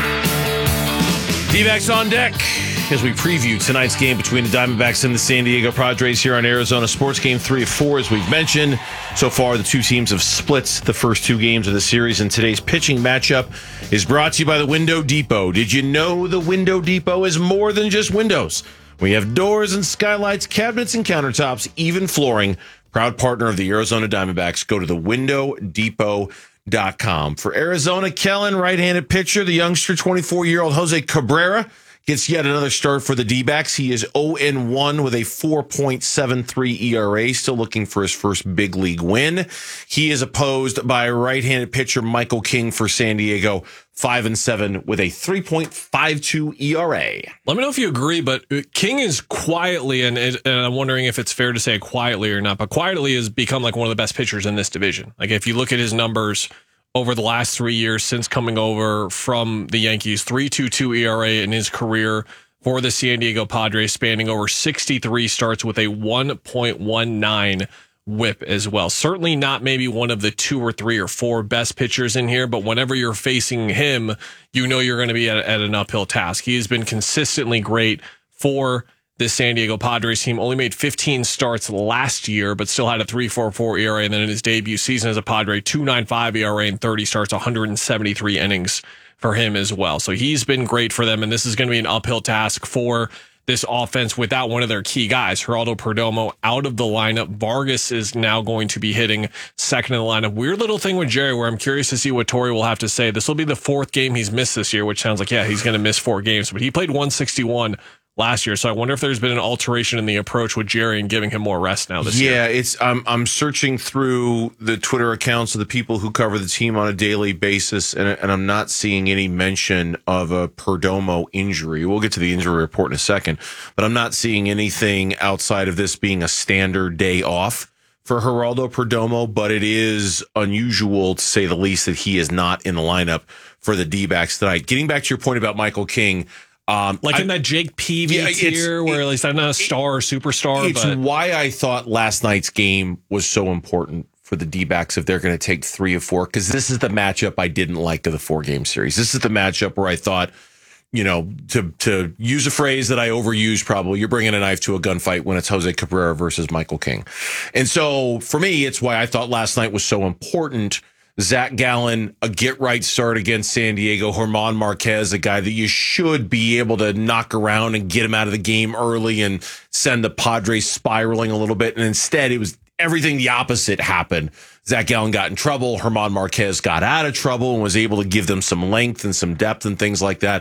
D-backs on deck as we preview tonight's game between the Diamondbacks and the San Diego Padres here on Arizona Sports. Game three of four, as we've mentioned. So far, the two teams have split the first two games of the series, and today's pitching matchup is brought to you by the Window Depot. Did you know the Window Depot is more than just windows? We have doors and skylights, cabinets and countertops, even flooring. Proud partner of the Arizona Diamondbacks. Go to the window depot dot com. For Arizona, Kellen, right-handed pitcher, the youngster, twenty-four-year-old Jose Cabrera, gets yet another start for the D-backs. He is oh and one with a four point seven three E R A, still looking for his first big league win. He is opposed by right-handed pitcher Michael King for San Diego, five and seven with a three point five two E R A. Let me know if you agree, but King is quietly, and, and I'm wondering if it's fair to say quietly or not, but quietly has become like one of the best pitchers in this division. Like if you look at his numbers over the last three years since coming over from the Yankees, three point two two E R A in his career for the San Diego Padres, spanning over sixty-three starts with a one point one nine whip as well. Certainly not maybe one of the two or three or four best pitchers in here, but whenever you're facing him, you know you're going to be at, at an uphill task. He has been consistently great for the San Diego Padres team. Only made fifteen starts last year, but still had a three point four four E R A. And then in his debut season as a Padre, two point nine five E R A and thirty starts, one hundred seventy-three innings for him as well. So he's been great for them, and this is going to be an uphill task for this offense without one of their key guys. Geraldo Perdomo out of the lineup. Vargas is now going to be hitting second in the lineup. Weird little thing with Jerry where I'm curious to see what Torey will have to say. This will be the fourth game he's missed this year, which sounds like, yeah, he's going to miss four games, but he played one sixty-one last year. So I wonder if there's been an alteration in the approach with Jerry and giving him more rest now this yeah, year. Yeah, it's I'm I'm searching through the Twitter accounts of the people who cover the team on a daily basis, and, and I'm not seeing any mention of a Perdomo injury. We'll get to the injury report in a second, but I'm not seeing anything outside of this being a standard day off for Geraldo Perdomo, but it is unusual, to say the least, that he is not in the lineup for the D-backs tonight. Getting back to your point about Michael King, Um, like I, in that Jake Peavy yeah, tier where it, at least I'm not a star or superstar. It's but why I thought last night's game was so important for the D-backs if they're going to take three or four, because this is the matchup I didn't like of the four-game series. This is the matchup where I thought, you know, to to use a phrase that I overuse probably, you're bringing a knife to a gunfight when it's Jose Cabrera versus Michael King. And so for me, it's why I thought last night was so important. Zach Gallen, a get-right start against San Diego. German Marquez, a guy that you should be able to knock around and get him out of the game early and send the Padres spiraling a little bit. And instead, it was everything the opposite happened. Zach Gallen got in trouble. German Marquez got out of trouble and was able to give them some length and some depth and things like that.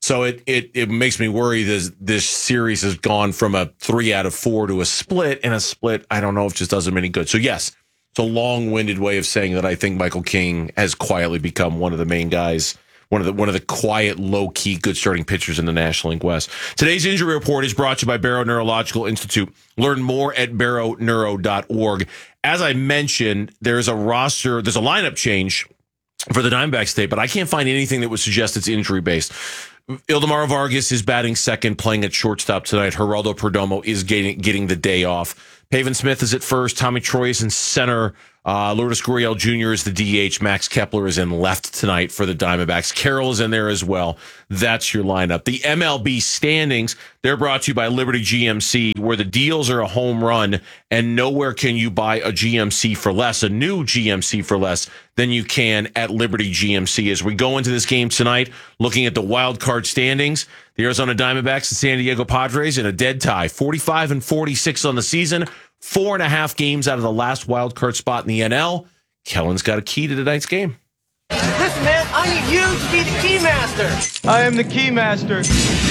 So it it it makes me worry that this series has gone from a three out of four to a split, and a split I don't know if just does them any good. So yes, it's a long-winded way of saying that I think Michael King has quietly become one of the main guys. One of the one of the quiet, low-key, good starting pitchers in the National League West. Today's injury report is brought to you by Barrow Neurological Institute. Learn more at barrow neuro dot org. As I mentioned, there's a roster, there's a lineup change for the Diamondbacks today, but I can't find anything that would suggest it's injury-based. Ildemaro Vargas is batting second, playing at shortstop tonight. Geraldo Perdomo is getting getting the day off. Pavin Smith is at first. Tommy Troy is in center. Uh, Lourdes Gurriel Junior is the D H. Max Kepler is in left tonight for the Diamondbacks. Carroll is in there as well. That's your lineup. The M L B standings, they're brought to you by Liberty G M C, where the deals are a home run, and nowhere can you buy a G M C for less, a new G M C for less than you can at Liberty G M C. As we go into this game tonight, looking at the wild card standings, the Arizona Diamondbacks and San Diego Padres in a dead tie, forty-five and forty-six on the season. Four and a half games out of the last wild card spot in the N L. Kellen's got a key to tonight's game. Listen, man, I need you to be the key master. I am the key master.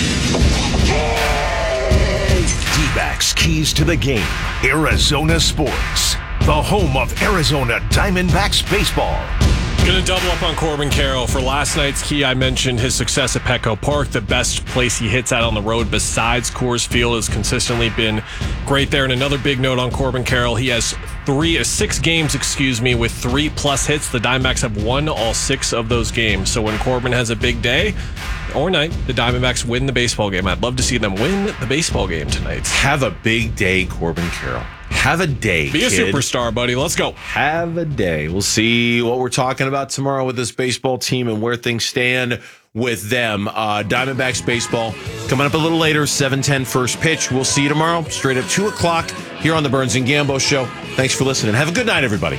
D-backs keys to the game. Arizona Sports, the home of Arizona Diamondbacks baseball. Going to double up on Corbin Carroll. For last night's key, I mentioned his success at Petco Park. The best place he hits at on the road besides Coors Field has consistently been great there. And another big note on Corbin Carroll, he has three, uh, six games, excuse me, with three plus hits. The Diamondbacks have won all six of those games. So when Corbin has a big day or night, the Diamondbacks win the baseball game. I'd love to see them win the baseball game tonight. Have a big day, Corbin Carroll. Have a day, Be a kid. superstar, buddy. Let's go. Have a day. We'll see what we're talking about tomorrow with this baseball team and where things stand with them. Uh, Diamondbacks baseball coming up a little later, seven ten first pitch. We'll see you tomorrow, straight at two o'clock here on the Burns and Gambo Show. Thanks for listening. Have a good night, everybody.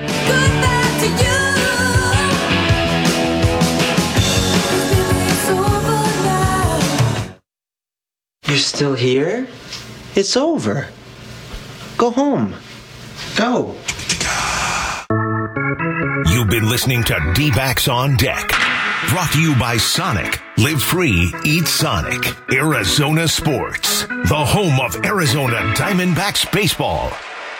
You're still here? It's over. Go home. Go. You've been listening to D-Backs on Deck. Brought to you by Sonic. Live free, eat Sonic. Arizona Sports, the home of Arizona Diamondbacks baseball.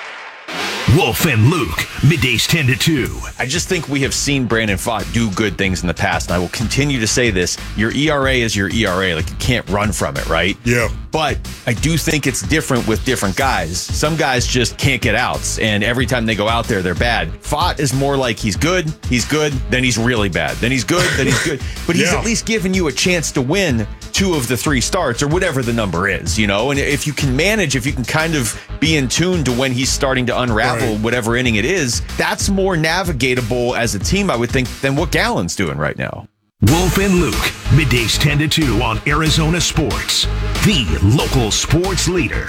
Wolf and Luke, middays ten to two. I just think we have seen Brandon Pfaadt do good things in the past, and I will continue to say this. Your E R A is your E R A. Like, you can't run from it, right? Yeah. But I do think it's different with different guys. Some guys just can't get outs, and every time they go out there, they're bad. Pfaadt is more like he's good, he's good, then he's really bad. Then he's good, then he's good. But he's Yeah. at least giving you a chance to win two of the three starts or whatever the number is, you know? And if you can manage, if you can kind of be in tune to when he's starting to unravel right. whatever inning it is, that's more navigatable as a team, I would think, than what Gallen's doing right now. Wolf and Luke, middays ten to two on Arizona Sports, the local sports leader.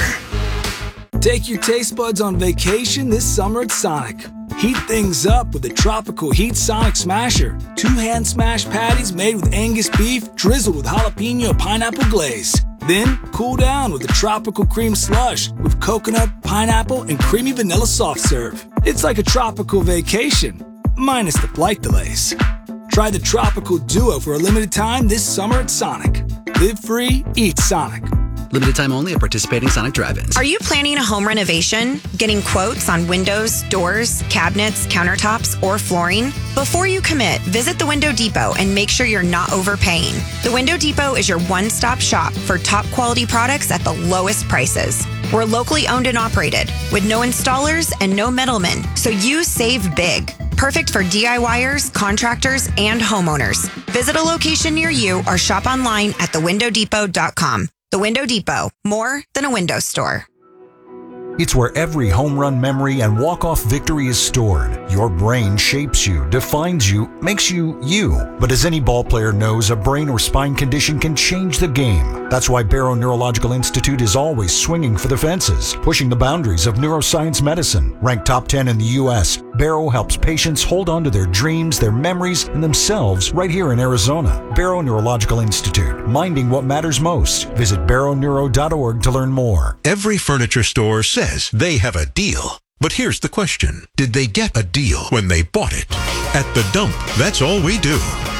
Take your taste buds on vacation this summer at Sonic. Heat things up with the Tropical Heat Sonic Smasher. Two hand smash patties made with Angus beef drizzled with jalapeno pineapple glaze. Then cool down with the Tropical Cream Slush with coconut, pineapple, and creamy vanilla soft serve. It's like a tropical vacation, minus the flight delays. Try the Tropical Duo for a limited time this summer at Sonic. Live free, eat Sonic. Limited time only at participating Sonic drive-ins. Are you planning a home renovation? Getting quotes on windows, doors, cabinets, countertops, or flooring? Before you commit, visit the Window Depot and make sure you're not overpaying. The Window Depot is your one-stop shop for top quality products at the lowest prices. We're locally owned and operated with no installers and no middlemen, so you save big. Perfect for DIYers, contractors, and homeowners. Visit a location near you or shop online at the window depot dot com. The Window Depot, more than a window store. It's where every home run memory and walk-off victory is stored. Your brain shapes you, defines you, makes you you. But as any ball player knows, a brain or spine condition can change the game. That's why Barrow Neurological Institute is always swinging for the fences, pushing the boundaries of neuroscience medicine. Ranked top ten in the U S, Barrow helps patients hold on to their dreams, their memories, and themselves right here in Arizona. Barrow Neurological Institute, minding what matters most. Visit barrow neuro dot org to learn more. Every furniture store says they have a deal. But here's the question. Did they get a deal when they bought it? At The Dump, that's all we do.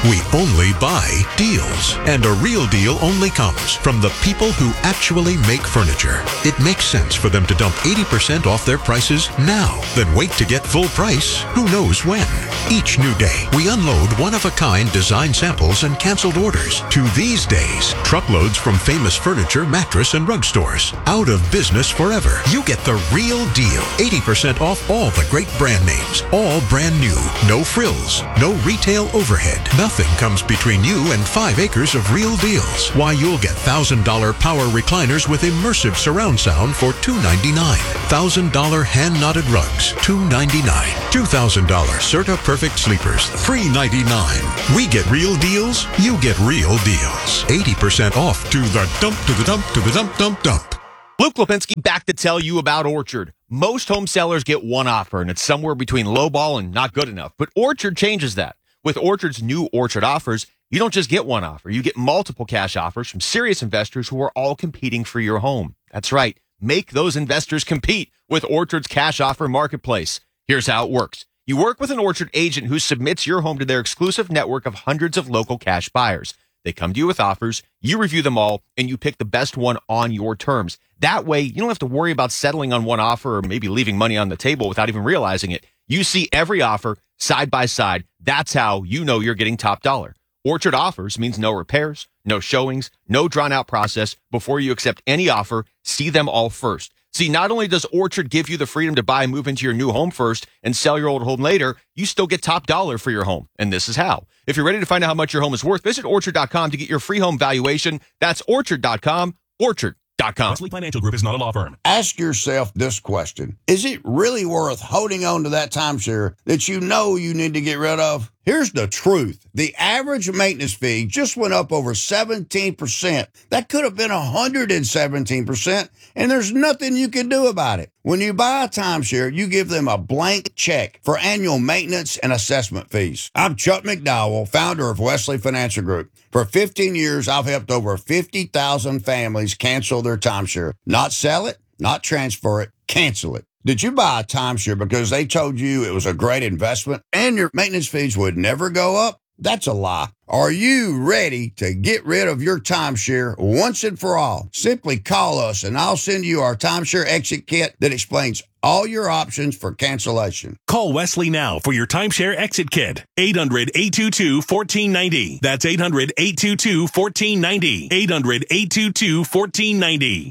We only buy deals. And a real deal only comes from the people who actually make furniture. It makes sense for them to dump eighty percent off their prices now, then wait to get full price who knows when. Each new day, we unload one-of-a-kind design samples and canceled orders. To these days, truckloads from famous furniture, mattress, and rug stores. Out of business forever. You get the real deal. eighty percent off all the great brand names. All brand new. No frills. No retail overhead. Nothing comes between you and five acres of real deals. Why, you'll get one thousand dollars power recliners with immersive surround sound for two hundred ninety-nine dollars. one thousand dollars hand-knotted rugs, two hundred ninety-nine dollars. two thousand dollars Serta Perfect Sleepers, three hundred ninety-nine dollars. We get real deals, you get real deals. eighty percent off to the dump, to the dump, to the dump, dump, dump. Luke Lipinski back to tell you about Orchard. Most home sellers get one offer, and it's somewhere between lowball and not good enough. But Orchard changes that. With Orchard's new Orchard offers, you don't just get one offer. You get multiple cash offers from serious investors who are all competing for your home. That's right. Make those investors compete with Orchard's cash offer marketplace. Here's how it works. You work with an Orchard agent who submits your home to their exclusive network of hundreds of local cash buyers. They come to you with offers, you review them all, and you pick the best one on your terms. That way, you don't have to worry about settling on one offer or maybe leaving money on the table without even realizing it. You see every offer side by side. That's how you know you're getting top dollar. Orchard offers means no repairs, no showings, no drawn-out process. Before you accept any offer, see them all first. See, not only does Orchard give you the freedom to buy and move into your new home first and sell your old home later, you still get top dollar for your home. And this is how. If you're ready to find out how much your home is worth, visit orchard dot com to get your free home valuation. That's orchard dot com, orchard dot com. Wesley Financial Group is not a law firm. Ask yourself this question. Is it really worth holding on to that timeshare that you know you need to get rid of? Here's the truth. The average maintenance fee just went up over seventeen percent. That could have been one hundred seventeen percent, and there's nothing you can do about it. When you buy a timeshare, you give them a blank check for annual maintenance and assessment fees. I'm Chuck McDowell, founder of Wesley Financial Group. For fifteen years, I've helped over fifty thousand families cancel their timeshare. Not sell it, not transfer it, cancel it. Did you buy a timeshare because they told you it was a great investment and your maintenance fees would never go up? That's a lie. Are you ready to get rid of your timeshare once and for all? Simply call us and I'll send you our timeshare exit kit that explains all your options for cancellation. Call Wesley now for your timeshare exit kit. eight hundred, eight two two, one four nine zero. That's eight hundred, eight two two, one four nine zero. eight hundred, eight two two, one four nine zero.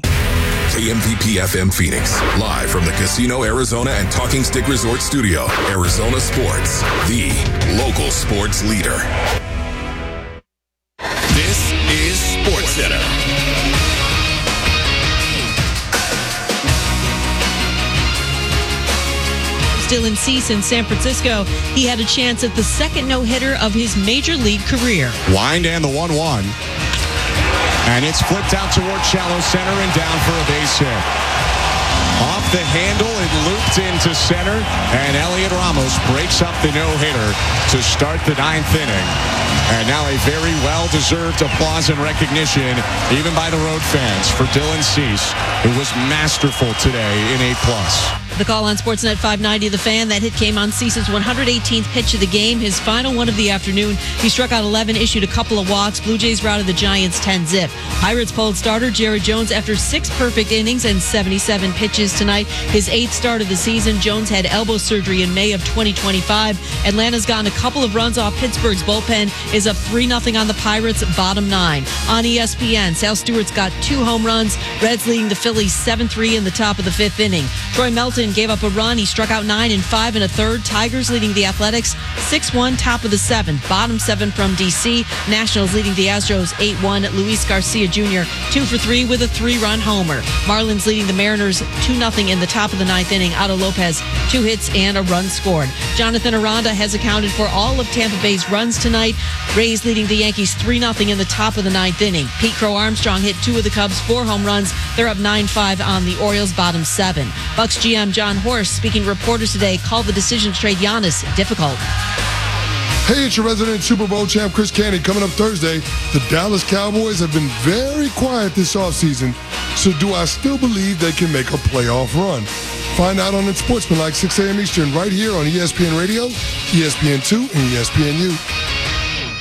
K M V P F M Phoenix, live from the Casino Arizona and Talking Stick Resort Studio. Arizona Sports, the local sports leader. This is Sports Center. Dylan Cease in San Francisco. He had a chance at the second no-hitter of his major league career. Wind and the one one. And it's flipped out toward shallow center and down for a base hit. Off the handle, it looped into center, and Elliot Ramos breaks up the no-hitter to start the ninth inning. And now a very well-deserved applause and recognition, even by the road fans, for Dylan Cease, who was masterful today in A plus. The call on Sportsnet five ninety, The Fan. That hit came on Cease's one hundred eighteenth pitch of the game, his final one of the afternoon. He struck out eleven, issued a couple of walks. Blue Jays routed the Giants ten zip. Pirates pulled starter Jared Jones after six perfect innings and seventy-seven pitches tonight. His eighth start of the season. Jones had elbow surgery in May of twenty twenty-five. Atlanta's gotten a couple of runs off Pittsburgh's bullpen, is up three nothing on the Pirates, bottom nine. On E S P N, Sal Stewart's got two home runs. Reds leading the Phillies seven three in the top of the fifth inning. Troy Melton gave up a run. He struck out nine and five and a third. Tigers leading the Athletics six one, top of the seventh. Bottom seven from D C. Nationals leading the Astros eight one. Luis Garcia Junior two for three with a three-run homer. Marlins leading the Mariners two nothing in the top of the ninth inning. Otto Lopez, two hits and a run scored. Jonathan Aranda has accounted for all of Tampa Bay's runs tonight. Rays leading the Yankees three nothing in the top of the ninth inning. Pete Crow Armstrong hit two of the Cubs' four home runs. They're up nine five on the Orioles, bottom seven. Bucks G M John Horst, speaking to reporters today, called the decision to trade Giannis difficult. Hey, it's your resident Super Bowl champ, Chris Candy. Coming up Thursday, the Dallas Cowboys have been very quiet this offseason. So do I still believe they can make a playoff run? Find out on It's Sportsman like six a.m. Eastern right here on E S P N Radio, E S P N two, and E S P N U.